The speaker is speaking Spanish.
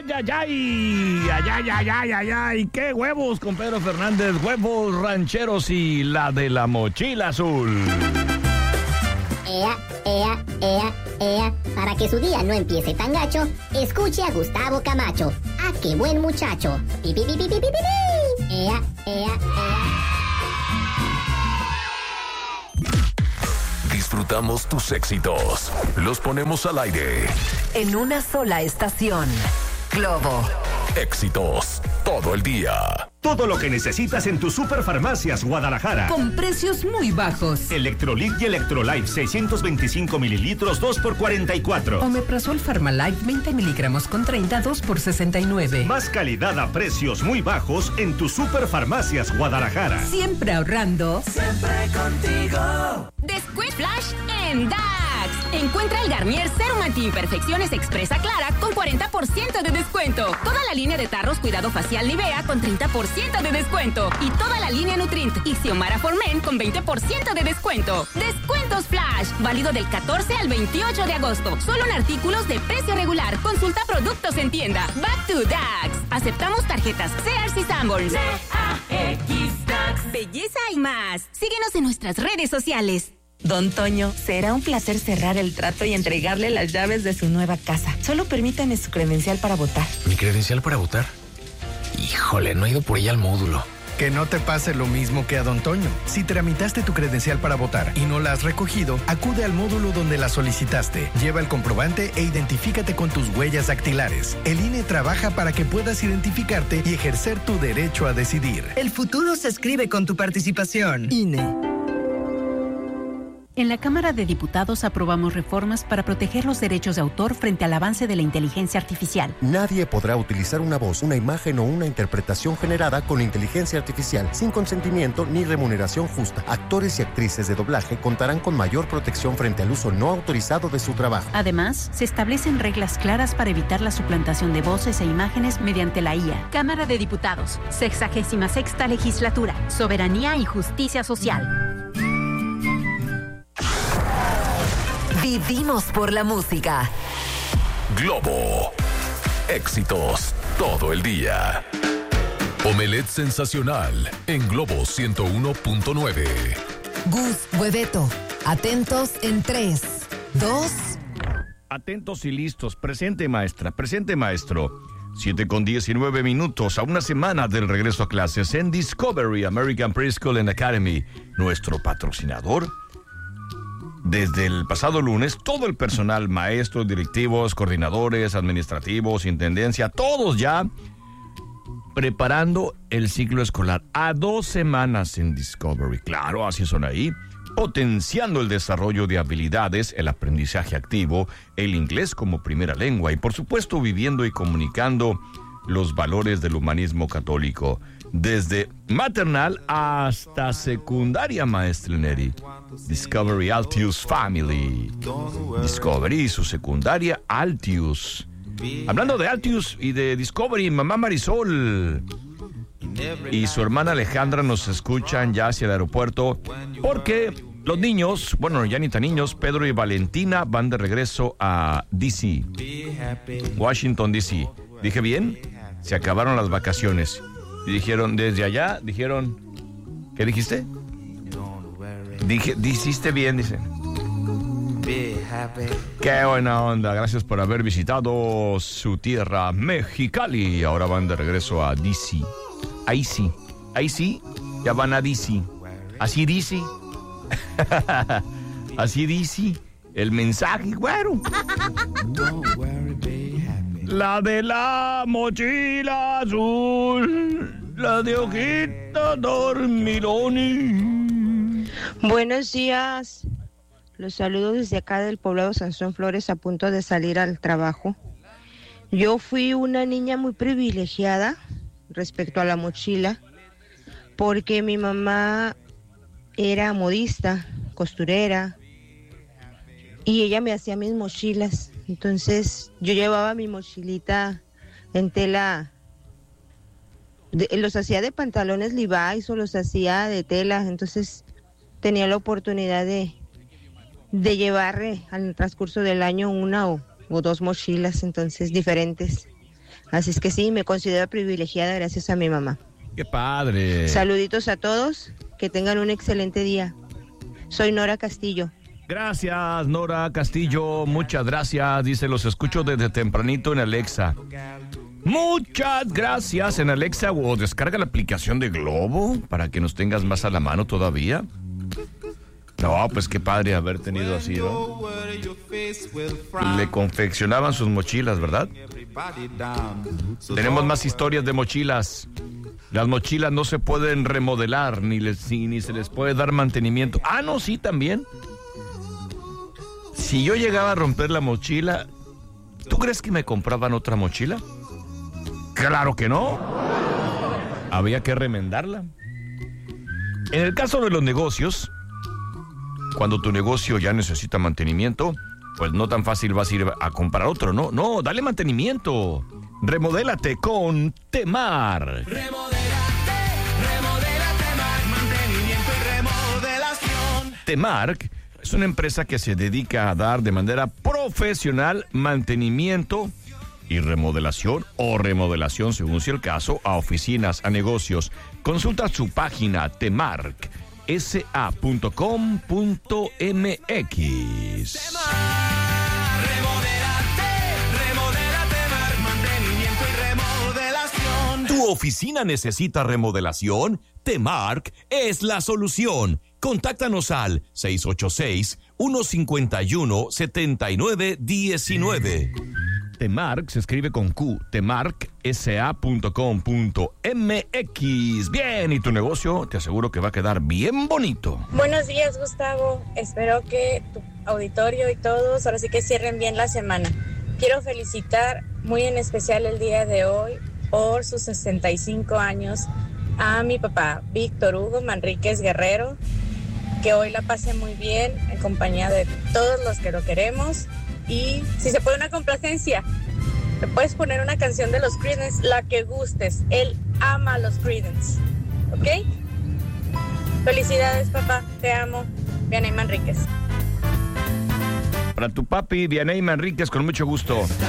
ay! ¡Qué huevos con Pedro Fernández! Huevos rancheros y la de la mochila azul. Ea. Para que su día no empiece tan gacho, escuche a Gustavo Camacho. ¡Ah, qué buen muchacho! ¡Pi, pi, pi, pi, pi, pi, pi! Ea. Disfrutamos tus éxitos. Los ponemos al aire. En una sola estación. Globo. Éxitos todo el día. Todo lo que necesitas en tus Superfarmacias Guadalajara. Con precios muy bajos. Electrolit y Electrolife 625 mililitros 2 por 44. Omeprazol Pharmalife 20 miligramos con 30 2 por 69. Más calidad a precios muy bajos en tus Superfarmacias Guadalajara. Siempre ahorrando. Siempre contigo. Descuento Flash en DAX. Encuentra el Garnier Serum Anti-Imperfecciones Expresa Clara con 40% de descuento. Toda la línea de tarros Cuidado Facial Nivea con 30% de descuento. Y toda la línea Nutrint y Xiomara Formen con 20% de descuento. Descuentos Flash. Válido del 14 al 28 de agosto. Solo en artículos de precio regular. Consulta productos en tienda. Back to DAX. Aceptamos tarjetas Sears y Sanborns. DAX DAX. Belleza y más. Síguenos en nuestras redes sociales. Don Toño, será un placer cerrar el trato y entregarle las llaves de su nueva casa. Solo permítame su credencial para votar. ¿Mi credencial para votar? Híjole, no he ido por ella al módulo. Que no te pase lo mismo que a Don Toño. Si tramitaste tu credencial para votar y no la has recogido, acude al módulo donde la solicitaste. Lleva el comprobante e identifícate con tus huellas dactilares. El INE trabaja para que puedas identificarte y ejercer tu derecho a decidir. El futuro se escribe con tu participación. INE. En la Cámara de Diputados aprobamos reformas para proteger los derechos de autor frente al avance de la inteligencia artificial. Nadie podrá utilizar una voz, una imagen o una interpretación generada con inteligencia artificial sin consentimiento ni remuneración justa. Actores y actrices de doblaje contarán con mayor protección frente al uso no autorizado de su trabajo. Además, se establecen reglas claras para evitar la suplantación de voces e imágenes mediante la IA. Cámara de Diputados, 66ª Legislatura, Soberanía y Justicia Social. Vivimos por la música. Globo. Éxitos todo el día. Omelette sensacional en Globo 101.9. Gus, Hueveto. Atentos en 3, 2. Atentos y listos. Presente, maestra. Presente, maestro. 7:19 a una semana del regreso a clases en Discovery American Preschool and Academy. Nuestro patrocinador. Desde el pasado lunes, todo el personal, maestros, directivos, coordinadores, administrativos, intendencia, todos ya preparando el ciclo escolar a 2 semanas en Discovery. Claro, así son ahí, potenciando el desarrollo de habilidades, el aprendizaje activo, el inglés como primera lengua y, por supuesto, viviendo y comunicando los valores del humanismo católico. Desde maternal hasta secundaria, maestra Neri. Discovery Altius Family. Discovery y su secundaria Altius. Hablando de Altius y de Discovery, mamá Marisol y su hermana Alejandra nos escuchan ya hacia el aeropuerto porque los niños, bueno, ya ni tan niños, Pedro y Valentina van de regreso a DC, Washington DC. ¿Dije bien? Se acabaron las vacaciones. Y dijeron, desde allá, dijeron, ¿qué dijiste? Dijiste bien, dice. Qué buena onda, gracias por haber visitado su tierra, Mexicali. Ahora van de regreso a DC. Ahí sí, ya van a DC. Así dice. Así dice el mensaje, güero. La de la mochila azul, la de hojita dormiloni. Buenos días. Los saludo desde acá del poblado Sansón Flores, a punto de salir al trabajo. Yo fui una niña muy privilegiada respecto a la mochila, porque mi mamá era modista, costurera, y ella me hacía mis mochilas. Entonces yo llevaba mi mochilita en tela, los hacía de pantalones Levi's o los hacía de tela. Entonces tenía la oportunidad de llevar al transcurso del año una o 2 mochilas, entonces diferentes. Así es que sí, me considero privilegiada gracias a mi mamá. ¡Qué padre! Saluditos a todos, que tengan un excelente día. Soy Nora Castillo. Gracias, Nora Castillo, muchas gracias. Dice, los escucho desde tempranito en Alexa. Muchas gracias en Alexa, o descarga la aplicación de Globo para que nos tengas más a la mano todavía. No, pues qué padre haber tenido así, ¿no? Le confeccionaban sus mochilas, ¿verdad? Tenemos más historias de mochilas. Las mochilas no se pueden remodelar, ni se les puede dar mantenimiento. Ah, no, sí, también. Si yo llegaba a romper la mochila, ¿tú crees que me compraban otra mochila? ¡Claro que no! Había que remendarla. En el caso de los negocios, cuando tu negocio ya necesita mantenimiento, pues no tan fácil vas a ir a comprar otro, ¿no? No, dale mantenimiento. Remodélate con Temar. Remodélate, mantenimiento y remodelación. Temark es una empresa que se dedica a dar de manera profesional mantenimiento y remodelación o remodelación, según sea el caso, a oficinas, a negocios. Consulta su página temarksa.com.mx. ¿Tu oficina necesita remodelación? Temark es la solución. Contáctanos al 686-151-7919. Temark se escribe con Q, temarksa.com.mx. Bien, y tu negocio te aseguro que va a quedar bien bonito. Buenos días, Gustavo. Espero que tu auditorio y todos ahora sí que cierren bien la semana. Quiero felicitar muy en especial el día de hoy por sus 65 años a mi papá, Víctor Hugo Manríquez Guerrero. Que hoy la pase muy bien en compañía de todos los que lo queremos. Y si se puede una complacencia, te puedes poner una canción de los Creedence, la que gustes. Él ama a los Creedence, ¿ok? Felicidades, papá, te amo. Vianey Manríquez. Para tu papi, Vianey Manríquez, con mucho gusto.